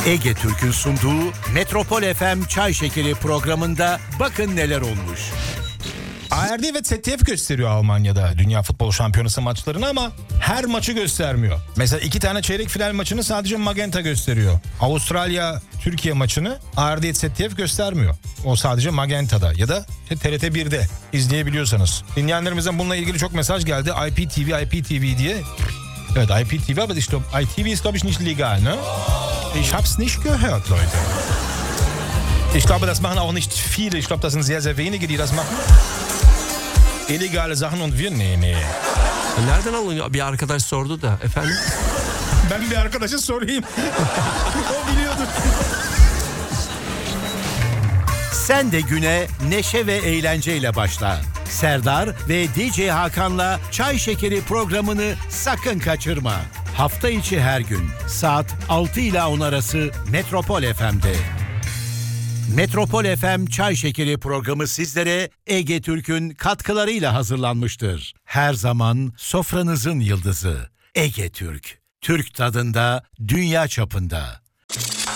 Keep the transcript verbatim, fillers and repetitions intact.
Ege Türk'ün sunduğu Metropol F M Çay Şekeri programında bakın neler olmuş. A R D ve Z D F gösteriyor Almanya'da Dünya Futbol Şampiyonası maçlarını ama her maçı göstermiyor. Mesela iki tane çeyrek final maçını sadece Magenta gösteriyor. Avustralya Türkiye maçını A R D Z D F göstermiyor. O sadece Magenta'da ya da T R T bir'de izleyebiliyorsanız. Dinleyenlerimizden bununla ilgili çok mesaj geldi. I P T V, I P T V diye. Evet, I P T V, aber ich glaube, I T V ist glaube ich nicht legal, ne? Ich hab's nicht gehört, Leute. Ich glaube, das machen auch nicht viele. Ich glaube, das sind sehr, sehr wenige, die das machen. İllegale Sachen und wir nee nee. Nereden alınıyor? Bir arkadaş sordu da efendim. Ben bir arkadaşa sorayım. O biliyordur. Sen de güne neşe ve eğlenceyle başla. Serdar ve D J Hakan'la Çay Şekeri programını sakın kaçırma. Hafta içi her gün saat altı ile on arası Metropol F M'de. Metropol F M Çay Şekeri programı sizlere Ege Türk'ün katkılarıyla hazırlanmıştır. Her zaman sofranızın yıldızı Ege Türk. Türk tadında, dünya çapında.